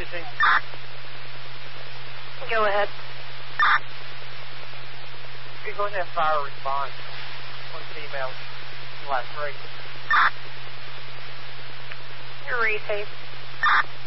anything? Go ahead. You go ahead and fire a response. One female, last rate. Your retape.